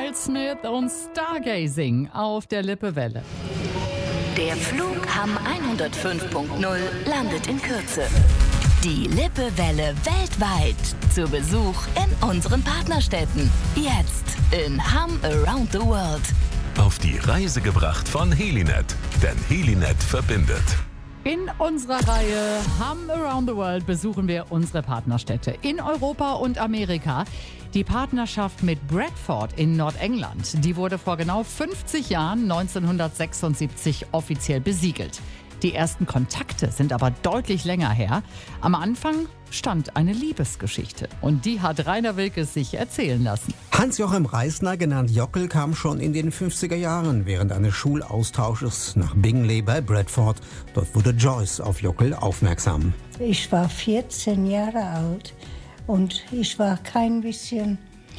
Miles Smith und Stargazing auf der Lippewelle. Der Flug Hamm 105.0 landet in Kürze. Die Lippewelle weltweit zu Besuch in unseren Partnerstädten. Jetzt in Hamm Around the World. Auf die Reise gebracht von Helinet, denn Helinet verbindet. In unserer Reihe Hamm Around the World besuchen wir unsere Partnerstädte in Europa und Amerika. Die Partnerschaft mit Bradford in Nordengland, die wurde vor genau 50 Jahren, 1976, offiziell besiegelt. Die ersten Kontakte sind aber deutlich länger her. Am Anfang stand eine Liebesgeschichte und die hat Rainer Wilkes sich erzählen lassen. Hans-Joachim Reisner, genannt Jockel, kam schon in den 50er Jahren während eines Schulaustausches nach Bingley bei Bradford. Dort wurde Joyce auf Jockel aufmerksam. Ich war 14 Jahre alt und ich war kein bisschen,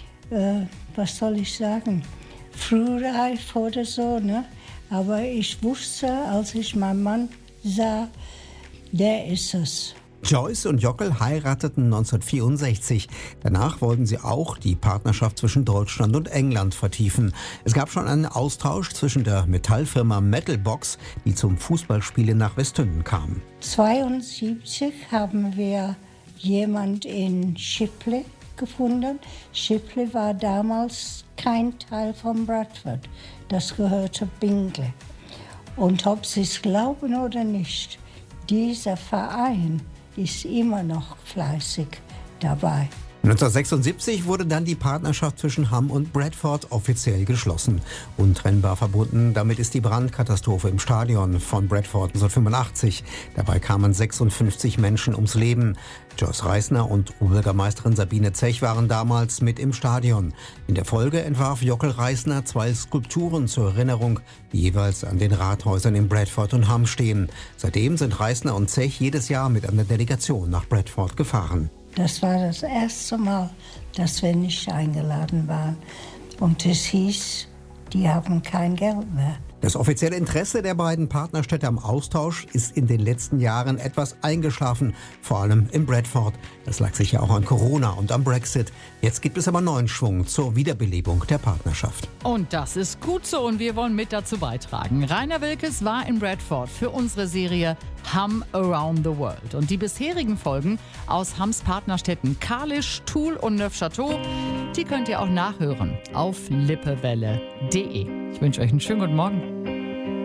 was soll ich sagen, frühreif oder so, ne? Aber ich wusste, als ich meinen Mann sah, der ist es. Joyce und Jockel heirateten 1964. Danach wollten sie auch die Partnerschaft zwischen Deutschland und England vertiefen. Es gab schon einen Austausch zwischen der Metallfirma Metalbox, die zum Fußballspielen nach Westhünden kam. 1972 haben wir jemand in Shipley gefunden. Shipley war damals kein Teil von Bradford. Das gehörte Bingley. Und ob Sie es glauben oder nicht, dieser Verein ist immer noch fleißig dabei. 1976 wurde dann die Partnerschaft zwischen Hamm und Bradford offiziell geschlossen. Untrennbar verbunden damit ist die Brandkatastrophe im Stadion von Bradford 1985. Dabei kamen 56 Menschen ums Leben. Joyce Reisner und Oberbürgermeisterin Sabine Zech waren damals mit im Stadion. In der Folge entwarf Jockel Reisner 2 Skulpturen zur Erinnerung, die jeweils an den Rathäusern in Bradford und Hamm stehen. Seitdem sind Reisner und Zech jedes Jahr mit einer Delegation nach Bradford gefahren. Das war das erste Mal, dass wir nicht eingeladen waren. Und es hieß, die haben kein Geld mehr. Das offizielle Interesse der beiden Partnerstädte am Austausch ist in den letzten Jahren etwas eingeschlafen, vor allem in Bradford. Das lag sicher auch an Corona und am Brexit. Jetzt gibt es aber neuen Schwung zur Wiederbelebung der Partnerschaft. Und das ist gut so und wir wollen mit dazu beitragen. Rainer Wilkes war in Bradford für unsere Serie Hamm Around the World. Und die bisherigen Folgen aus Hamms Partnerstädten Kalisz, Toul und Neufchâteau, die könnt ihr auch nachhören auf lippewelle.de. Ich wünsche euch einen schönen guten Morgen.